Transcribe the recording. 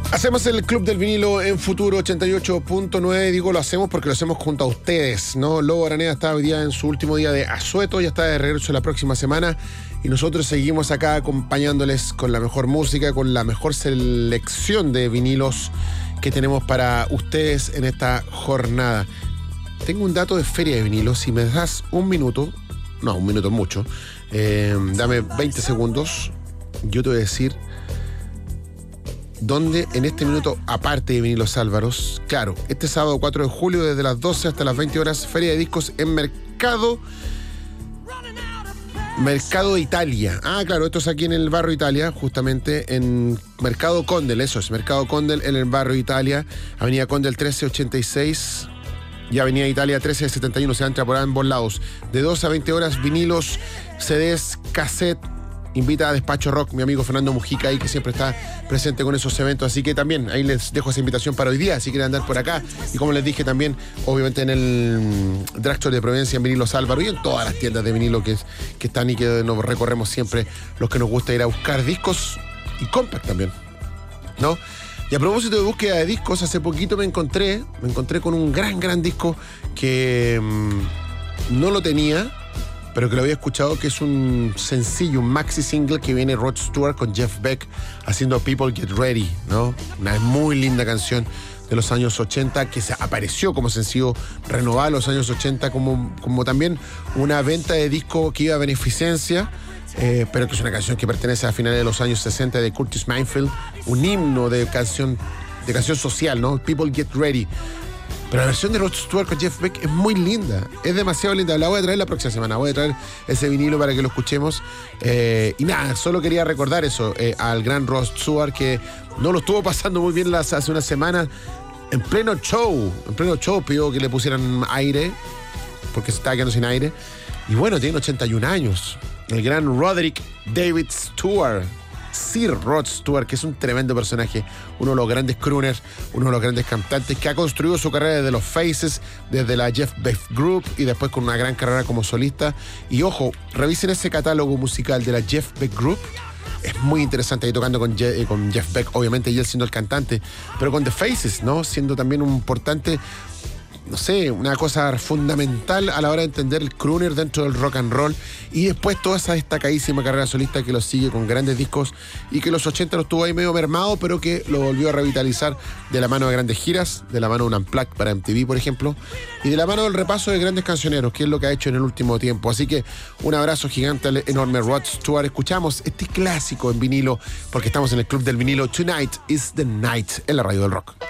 Hacemos el Club del Vinilo en Futuro 88.9. Digo, lo hacemos porque lo hacemos junto a ustedes, ¿no? Lobo Araneda está hoy día en su último día de asueto, ya está de regreso la próxima semana y nosotros seguimos acá acompañándoles con la mejor música, con la mejor selección de vinilos que tenemos para ustedes en esta jornada. Tengo un dato de Feria de Vinilos. Si me das un minuto, no, un minuto es mucho, dame 20 segundos, yo te voy a decir donde en este minuto, aparte de Vinilos Álvaros, claro, este sábado 4 de julio, desde las 12 hasta las 20 horas, Feria de Discos en Mercado Italia. Ah, claro, esto es aquí en el barrio Italia, justamente en Mercado Condel, eso es, Mercado Condel en el barrio Italia, Avenida Condel 1386 y Avenida Italia 1371, se entra por ambos lados. De 12 a 20 horas, vinilos, CDs, cassette. Invita a Despacho Rock, mi amigo Fernando Mujica, ahí que siempre está presente con esos eventos. Así que también ahí les dejo esa invitación para hoy día, si quieren andar por acá. Y como les dije también, obviamente en el Drugstore de Providencia, en Vinilos Álvaro y en todas las tiendas de vinilo que están y que nos recorremos siempre, los que nos gusta ir a buscar discos y compact también, ¿no? Y a propósito de búsqueda de discos, hace poquito me encontré con un gran disco que no lo tenía, pero que lo había escuchado, que es un sencillo, un maxi single que viene Rod Stewart con Jeff Beck haciendo People Get Ready, ¿no? Una muy linda canción de los años 80 que se apareció como sencillo renovado en los años 80 como también una venta de disco que iba a beneficencia, pero que es una canción que pertenece a finales de los años 60 de Curtis Mayfield, un himno de canción social, ¿no? People Get Ready. Pero la versión de Rod Stewart con Jeff Beck es muy linda, es demasiado linda. La voy a traer la próxima semana, voy a traer ese vinilo para que lo escuchemos. Y nada, solo quería recordar eso, al gran Rod Stewart, que no lo estuvo pasando muy bien hace unas semanas. En pleno show pidió que le pusieran aire, porque se estaba quedando sin aire. Y bueno, tiene 81 años. El gran Roderick David Stewart. Sir Rod Stewart, que es un tremendo personaje, uno de los grandes crooners, uno de los grandes cantantes, que ha construido su carrera desde los Faces, desde la Jeff Beck Group y después con una gran carrera como solista. Y ojo, revisen ese catálogo musical de la Jeff Beck Group. Es muy interesante ahí tocando con Jeff Beck, obviamente, y él siendo el cantante, pero con The Faces, ¿no? Siendo también un importante, no sé, una cosa fundamental a la hora de entender el crooner dentro del rock and roll, y después toda esa destacadísima carrera solista que lo sigue con grandes discos y que en los 80 lo estuvo ahí medio mermado, pero que lo volvió a revitalizar de la mano de grandes giras, de la mano de un Unplugged para MTV, por ejemplo, y de la mano del repaso de grandes cancioneros, que es lo que ha hecho en el último tiempo. Así que un abrazo gigante al enorme Rod Stewart. Escuchamos este clásico en vinilo porque estamos en el Club del Vinilo. Tonight is the Night en la radio del rock.